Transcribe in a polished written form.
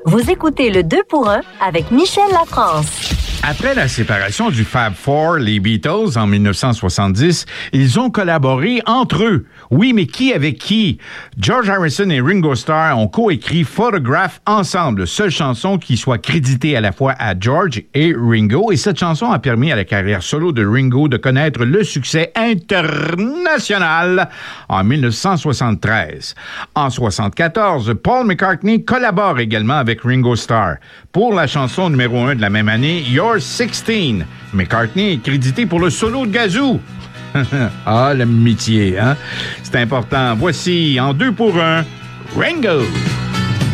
Vous écoutez le 2 pour 1 avec Michel Lafrance. Après la séparation du Fab Four, les Beatles, en 1970, ils ont collaboré entre eux. Oui, mais qui avec qui? George Harrison et Ringo Starr ont coécrit Photograph ensemble, seule chanson qui soit créditée à la fois à George et Ringo. Et cette chanson a permis à la carrière solo de Ringo de connaître le succès international en 1973. En 1974, Paul McCartney collabore également avec Ringo Starr. Pour la chanson numéro 1 de la même année, You're 16, McCartney est crédité pour le solo de Gazoo. Ah, l'amitié, hein? C'est important. Voici, en 2 pour 1, Ringo.